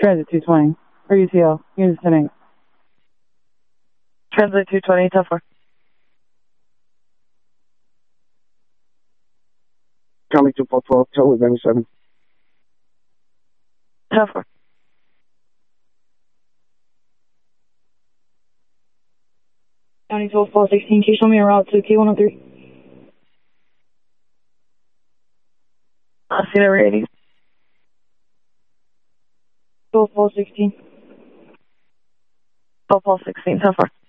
Transit 220. Or UTL. Unit 10-8. Transit 220, 10-4. County 2412, Tower 97. 10-4. County 12-16, can you show me a route to K103? I'll see the ready. 12-16. 12-16, 10-4.